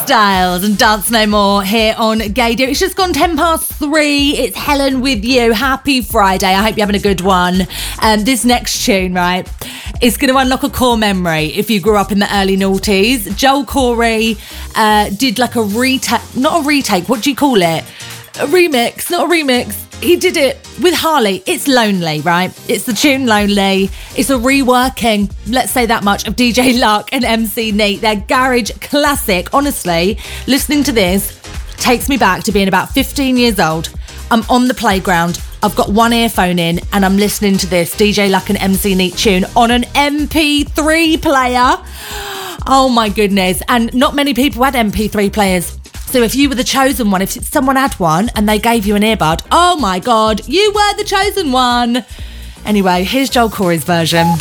Styles and Dance No More here on Gay Dear. It's just gone 3:10. It's Helen with you. Happy Friday. I hope you're having a good one. This next tune, right, it's going to unlock a core memory if you grew up in the early noughties. Joel Corey did like a retake, what do you call it? A remix, not a remix. He did it with Harley. It's Lonely, right? It's the tune Lonely. It's a reworking, let's say that much, of DJ Luck and MC Neat. Their garage classic. Honestly, listening to this takes me back to being about 15 years old. I'm on the playground. I've got one earphone in and I'm listening to this DJ Luck and MC Neat tune on an MP3 player. Oh my goodness. And not many people had MP3 players. So if you were the chosen one, if someone had one and they gave you an earbud, oh my God, you were the chosen one. Anyway, here's Joel Corey's version.